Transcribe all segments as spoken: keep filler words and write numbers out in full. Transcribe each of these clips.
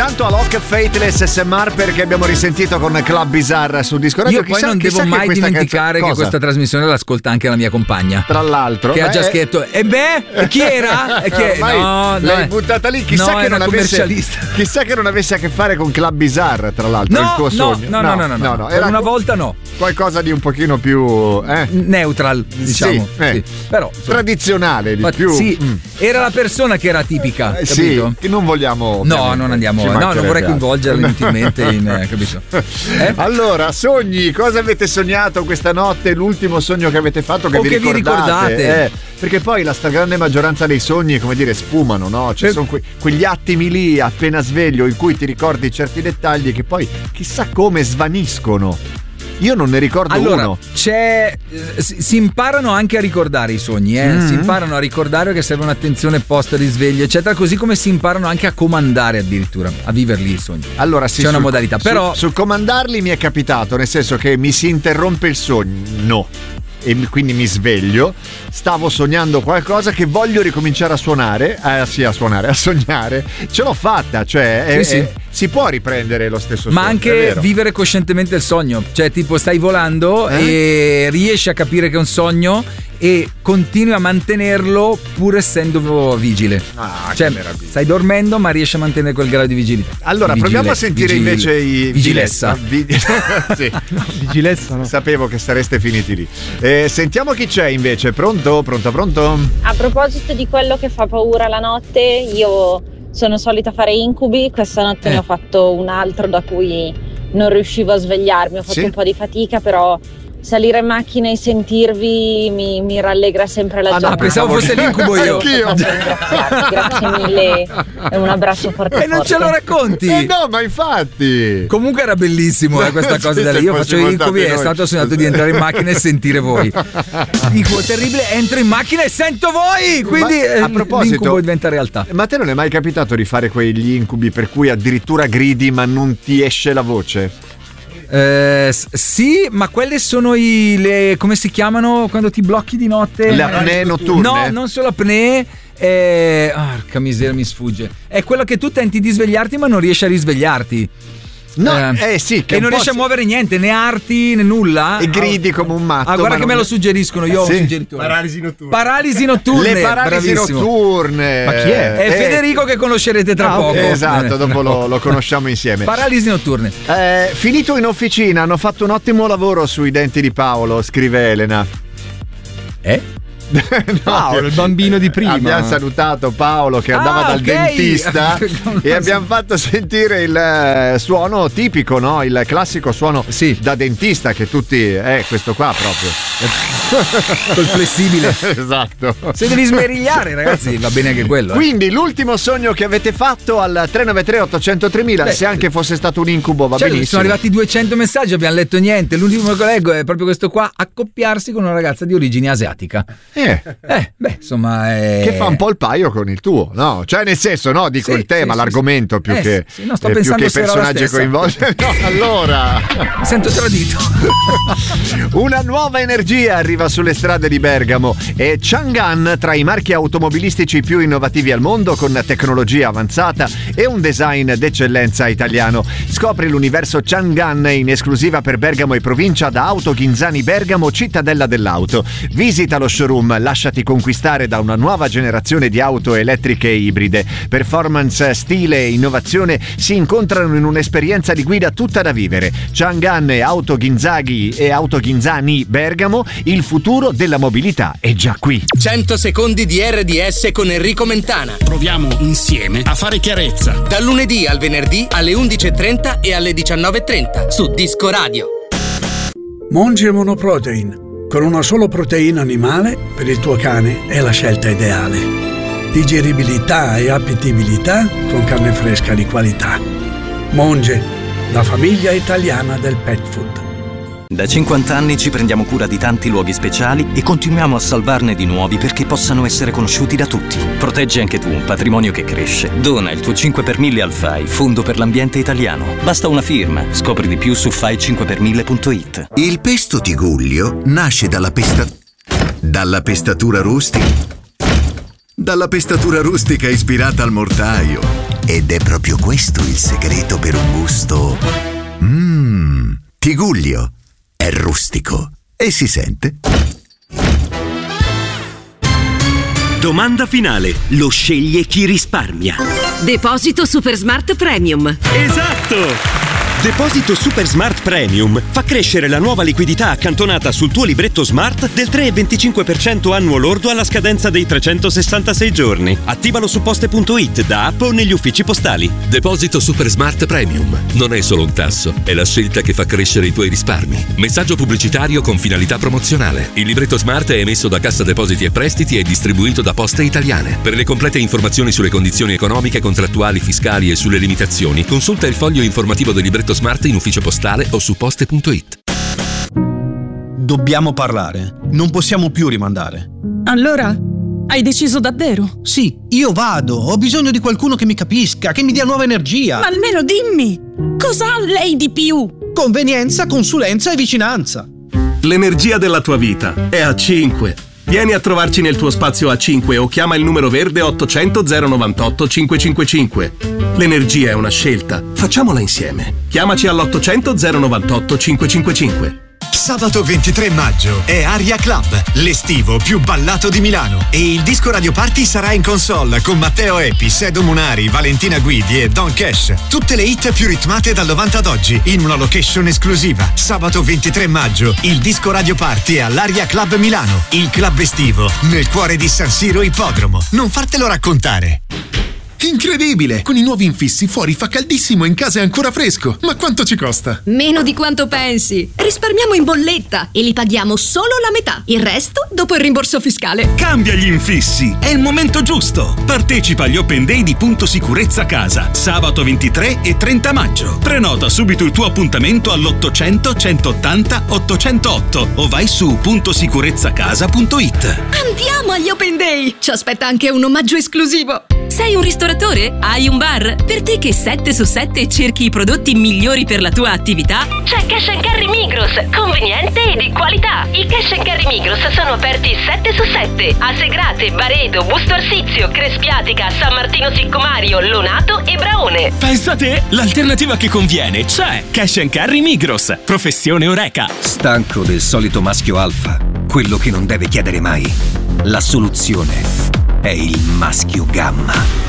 Intanto Alok Faithless S M R, perché abbiamo risentito con Club Bizarre su Disco Radio. Io poi chissà, non devo mai questa dimenticare canzone... che questa trasmissione l'ascolta anche la mia compagna. Tra l'altro, che beh, ha già scritto e beh, chi era? E che... no, l'hai no, buttata lì. Chissà no, che non avesse chissà che non avesse a che fare con Club Bizarre, tra l'altro, no, il tuo no, sogno. No, no, no, no, no, no. Era una volta no. Qualcosa di un pochino più eh? neutral, diciamo. Sì, eh. Sì. Però insomma, tradizionale di ma, più. Sì, mm. era la persona che era tipica, eh, capito? Sì, che non vogliamo. No, non andiamo. No, non vorrei coinvolgerla inutilmente in, eh, capito? Eh? Allora, sogni, cosa avete sognato questa notte? L'ultimo sogno che avete fatto che, o vi, che ricordate, vi ricordate? Eh, perché poi la stragrande maggioranza dei sogni, come dire, sfumano, no? Ci eh. sono que- quegli attimi lì appena sveglio in cui ti ricordi certi dettagli che poi chissà come svaniscono. Io non ne ricordo allora, uno. C'è si, si imparano anche a ricordare i sogni, eh? Mm-hmm. Si imparano a ricordare che serve un'attenzione post risveglio, eccetera, così come si imparano anche a comandare addirittura, a viverli i sogni. Allora sì, c'è una sul, modalità, però su, su comandarli mi è capitato, nel senso che mi si interrompe il sogno e quindi mi sveglio, stavo sognando qualcosa che voglio ricominciare a suonare, eh, sì a suonare, a sognare, ce l'ho fatta, cioè sì, è, sì. È, si può riprendere lo stesso ma sogno, anche vivere coscientemente il sogno, cioè tipo stai volando eh? e riesci a capire che è un sogno e continui a mantenerlo pur essendo vigile. Ah, cioè stai dormendo ma riesci a mantenere quel grado di vigilità. Allora di proviamo vigile, a sentire vigile, invece i vigilessa. Vigilessa. Sì. Vigilessa no. Sapevo che sareste finiti lì. Eh, sentiamo chi c'è invece. Pronto? Pronto? Pronto? A proposito di quello che fa paura la notte, io sono solita fare incubi. Questa notte eh. ne ho fatto un altro da cui non riuscivo a svegliarmi, ho fatto sì? un po' di fatica, però salire in macchina e sentirvi mi, mi rallegra sempre la ah, giornata. No, pensavo fosse l'incubo io. Anch'io. Grazie mille e un abbraccio forte. E non forte. ce lo racconti? Eh no, ma infatti. Comunque era bellissimo eh, questa cosa. Sì, Io faccio gli incubi e è noi. stato sognato di entrare in macchina e sentire voi. Dico terribile, entro in macchina e sento voi. Quindi ma, a proposito, l'incubo diventa realtà. Ma a te non è mai capitato di fare quegli incubi per cui addirittura gridi ma non ti esce la voce? Eh, sì, ma quelle sono i le, come si chiamano quando ti blocchi di notte? Le apnee notturne? No, non solo apnee. Eh, porca miseria, mi sfugge. È quello che tu tenti di svegliarti ma non riesci a risvegliarti. No, eh, eh sì, che e non riesci a muovere niente, né arti né nulla. E gridi come un matto. Ah, guarda che non... me lo suggeriscono, io sì. ho un suggeritore. Paralisi notturne. Paralisi notturne. Le paralisi bravissimo. notturne. Ma chi è? È eh. Federico che conoscerete tra ah, poco. Esatto, eh, dopo lo, lo conosciamo insieme. Paralisi notturne. Eh, finito in officina, hanno fatto un ottimo lavoro sui denti di Paolo, scrive Elena. Eh? No, Paolo, il bambino di prima. Abbiamo salutato Paolo che andava ah, dal okay. dentista e abbiamo fatto sentire il eh, suono tipico, no? Il classico suono sì. da dentista che tutti eh questo qua proprio col flessibile. Esatto. Se devi smerigliare, ragazzi, va bene anche quello. Eh. Quindi l'ultimo sogno che avete fatto al tre nove tre otto zero tre mille, se anche fosse stato un incubo, va cioè, benissimo. Sono arrivati duecento messaggi, abbiamo letto niente. L'ultimo che leggo è proprio questo qua: accoppiarsi con una ragazza di origine asiatica. Eh. eh, beh, insomma, è... che fa un po' il paio con il tuo, no? Cioè, nel senso, no? Dico sì, il tema, sì, l'argomento sì, più sì. che, Eh, sì, no, sto eh, più che i se era la personaggi stessa. coinvolti. No, allora, mi sento tradito. Una nuova energia arriva sulle strade di Bergamo e Chang'an, tra i marchi automobilistici più innovativi al mondo, con tecnologia avanzata e un design d'eccellenza italiano. Scopri l'universo Chang'an in esclusiva per Bergamo e provincia da Auto Ghinzani Bergamo, cittadella dell'auto. Visita lo showroom, lasciati conquistare da una nuova generazione di auto elettriche e ibride. Performance, stile e innovazione si incontrano in un'esperienza di guida tutta da vivere. Chang'an e Auto Ghinzaghi e Auto Ghinzani Bergamo, il futuro della mobilità è già qui. cento secondi di R D S con Enrico Mentana. Proviamo insieme a fare chiarezza. Dal lunedì al venerdì alle undici e trenta e alle diciannove e trenta su Disco Radio. Monge Monoprotein. Con una sola proteina animale, per il tuo cane è la scelta ideale. Digeribilità e appetibilità con carne fresca di qualità. Monge, la famiglia italiana del pet food. Da cinquanta anni ci prendiamo cura di tanti luoghi speciali e continuiamo a salvarne di nuovi perché possano essere conosciuti da tutti. Proteggi anche tu un patrimonio che cresce. Dona il tuo cinque per mille al F A I, Fondo per l'Ambiente Italiano. Basta una firma. Scopri di più su fai cinque per mille punto it. Il pesto Tigullio nasce dalla pesta... dalla pestatura rustica. Dalla pestatura rustica ispirata al mortaio. Ed è proprio questo il segreto per un gusto. Mmm, Tigullio. È rustico e si sente. Domanda finale. Lo sceglie chi risparmia. Deposito Super Smart Premium. Esatto! Deposito Super Smart Premium fa crescere la nuova liquidità accantonata sul tuo libretto Smart del tre virgola venticinque per cento annuo lordo alla scadenza dei trecentosessantasei giorni. Attivalo su poste punto it, da app o negli uffici postali. Deposito Super Smart Premium. Non è solo un tasso, è la scelta che fa crescere i tuoi risparmi. Messaggio pubblicitario con finalità promozionale. Il libretto Smart è emesso da Cassa Depositi e Prestiti e distribuito da Poste Italiane. Per le complete informazioni sulle condizioni economiche, contrattuali, fiscali e sulle limitazioni, consulta il foglio informativo del libretto Smart in ufficio postale o su poste punto it. Dobbiamo parlare. Non possiamo più rimandare. Allora, hai deciso davvero? Sì, io vado. Ho bisogno di qualcuno che mi capisca, che mi dia nuova energia. Ma almeno dimmi, cosa ha lei di più? Convenienza, consulenza e vicinanza. L'energia della tua vita è A cinque. Vieni a trovarci nel tuo spazio A cinque o chiama il numero verde ottocento zero novantotto cinquecentocinquantacinque. L'energia è una scelta. Facciamola insieme. Chiamaci all'ottocento zero novantotto cinquecentocinquantacinque. Sabato ventitré maggio è Aria Club, l'estivo più ballato di Milano, e il Disco Radio Party sarà in console con Matteo Epi, Sedo Munari, Valentina Guidi e Don Cash. Tutte le hit più ritmate dal novanta ad oggi in una location esclusiva. Sabato ventitré maggio il Disco Radio Party è all'Aria Club Milano, il club estivo nel cuore di San Siro Ippodromo. Non fartelo raccontare. Incredibile! Con i nuovi infissi fuori fa caldissimo e in casa è ancora fresco. Ma quanto ci costa? Meno di quanto pensi. Risparmiamo in bolletta e li paghiamo solo la metà. Il resto dopo il rimborso fiscale. Cambia gli infissi, è il momento giusto. Partecipa agli Open Day di Punto Sicurezza Casa, sabato ventitré e trenta maggio. Prenota subito il tuo appuntamento all'ottocento centottanta ottocentotto o vai su punto sicurezza casa punto it. Andiamo agli Open Day! Ci aspetta anche un omaggio esclusivo. Sei un ristoratore? Hai un bar? Per te che sette su sette cerchi i prodotti migliori per la tua attività? C'è Cash and Carry Migros, conveniente e di qualità. I Cash and Carry Migros sono aperti sette su sette a Segrate, Baredo, Busto Arsizio, Crespiatica, San Martino Siccomario, Lonato e Braone. Pensa a te, l'alternativa che conviene c'è. Cash and Carry Migros, professione Oreca. Stanco del solito maschio alfa, quello che non deve chiedere mai. La soluzione è il maschio gamma.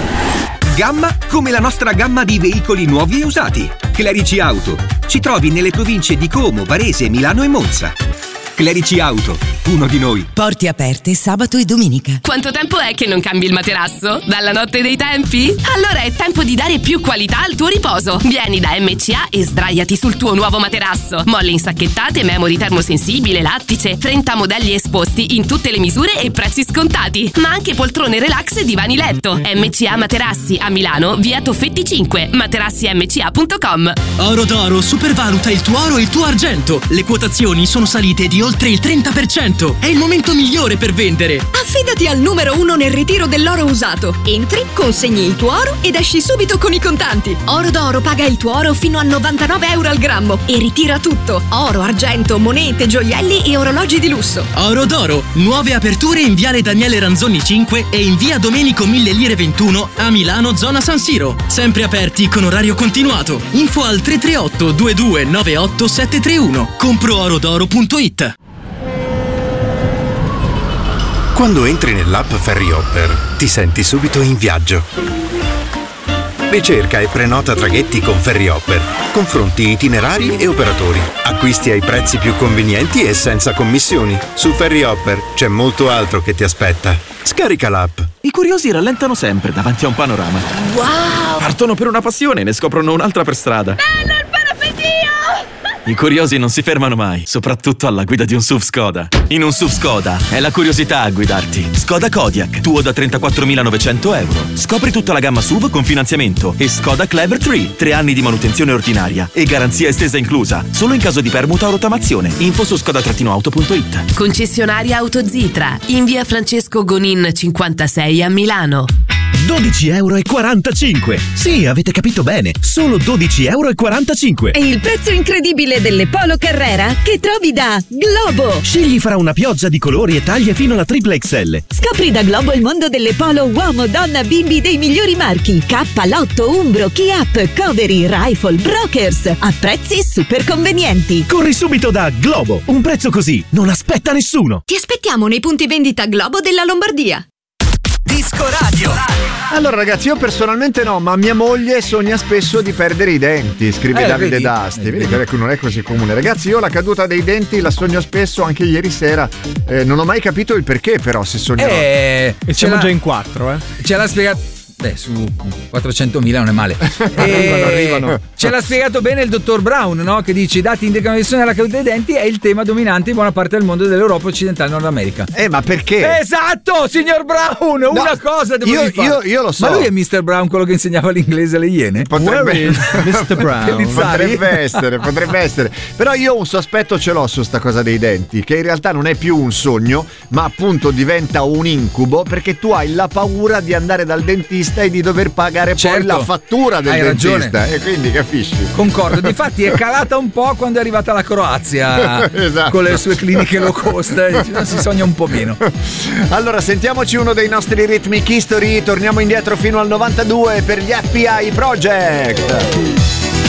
Gamma come la nostra gamma di veicoli nuovi e usati. Clerici Auto. Ci trovi nelle province di Como, Varese, Milano e Monza. Clerici Auto, uno di noi. Porte aperte sabato e domenica. Quanto tempo è che non cambi il materasso? Dalla notte dei tempi? Allora è tempo di dare più qualità al tuo riposo. Vieni da M C A e sdraiati sul tuo nuovo materasso. Molle insacchettate, memory termosensibile, lattice, trenta modelli esposti in tutte le misure e prezzi scontati. Ma anche poltrone relax e divani letto. M C A Materassi a Milano, via Toffetti cinque, materassi m c a punto com. Oro d'Oro supervaluta il tuo oro e il tuo argento. Le quotazioni sono salite di oltre il trenta per cento. È il momento migliore per vendere. Affidati al numero uno nel ritiro dell'oro usato. Entri, consegni il tuo oro ed esci subito con i contanti. Oro d'Oro paga il tuo oro fino a novantanove euro al grammo e ritira tutto: oro, argento, monete, gioielli e orologi di lusso. Oro d'Oro, nuove aperture in viale Daniele Ranzoni cinque e in via Domenico Mille Lire ventuno a Milano, zona San Siro. Sempre aperti con orario continuato. Info al tre tre otto due due nove otto sette tre uno. compro oro d'oro punto it. Quando entri nell'app Ferryhopper ti senti subito in viaggio. Ricerca e prenota traghetti con Ferryhopper. Confronti itinerari e operatori. Acquisti ai prezzi più convenienti e senza commissioni. Su Ferryhopper c'è molto altro che ti aspetta. Scarica l'app. I curiosi rallentano sempre davanti a un panorama. Wow! Partono per una passione e ne scoprono un'altra per strada. Bello il parapendio! I curiosi non si fermano mai, soprattutto alla guida di un S U V Skoda. In un S U V Skoda è la curiosità a guidarti. Skoda Kodiaq, tuo da trentaquattromilanovecento euro. Scopri tutta la gamma S U V con finanziamento e Skoda Clever tre, tre anni di manutenzione ordinaria e garanzia estesa inclusa, solo in caso di permuta o rottamazione. Info su skoda auto punto it. Concessionaria Auto Zitra, in via Francesco Gonin cinquantasei a Milano. dodici euro e quarantacinque. Sì, avete capito bene, solo dodici euro e quarantacinque. E il prezzo incredibile delle Polo Carrera che trovi da Globo. Scegli fra una pioggia di colori e taglie fino alla triple X L. Scopri da Globo il mondo delle polo uomo, donna, bimbi dei migliori marchi: K, Lotto, Umbro, Chi-Up, Covery, Rifle, Brokers, a prezzi super convenienti. Corri subito da Globo, un prezzo così non aspetta nessuno. Ti aspettiamo nei punti vendita Globo della Lombardia. Disco Radio. Allora ragazzi, io personalmente no, ma mia moglie sogna spesso di perdere i denti, scrive eh, Davide vedi? D'Asti. Vedi che non è così comune. Ragazzi, io la caduta dei denti la sogno spesso, anche ieri sera. Eh, non ho mai capito il perché, però, se sognerò. Eh, e siamo già in quattro, eh. Ce l'ha spiegato. Beh, su quattrocentomila non è male. arrivano, arrivano. Ce l'ha spiegato bene il dottor Brown, no? Che dice: i dati indicano che sono la caduta dei denti è il tema dominante in buona parte del mondo dell'Europa occidentale e Nord America. Eh, ma perché? Esatto, signor Brown! No, una cosa devo io, fare. Io, io lo so. Ma lui è mister Brown, quello che insegnava l'inglese alle iene? Potrebbe mister Brown. Potrebbe essere, potrebbe essere. Però io un sospetto ce l'ho su sta cosa dei denti, che in realtà non è più un sogno, ma appunto diventa un incubo, perché tu hai la paura di andare dal dentista e di dover pagare Certo, poi la fattura del hai dentista, ragione. e quindi capisci. Concordo, difatti è calata un po' quando è arrivata la Croazia Esatto. con le sue cliniche low cost, si sogna un po' meno. Allora sentiamoci uno dei nostri Rhythmic History, torniamo indietro fino al novantadue per gli F B I Project.